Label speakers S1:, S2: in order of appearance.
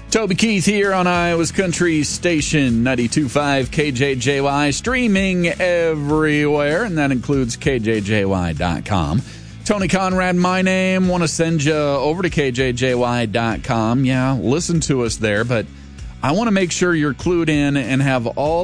S1: Toby Keith here on Iowa's Country Station, 92.5 KJJY, streaming everywhere, and that includes KJJY.com. Tony Conrad, my name. Want to send you over to KJJY.com. Yeah, listen to us there, but I want to make sure you're clued in and have all